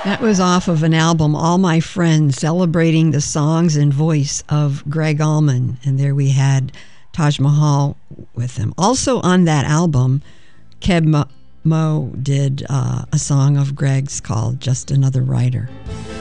That was off of an album, All My Friends, celebrating the songs and voice of Greg Allman. And there we had Taj Mahal with him. Also on that album, Keb Mo did a song of Greg's called Just Another Writer.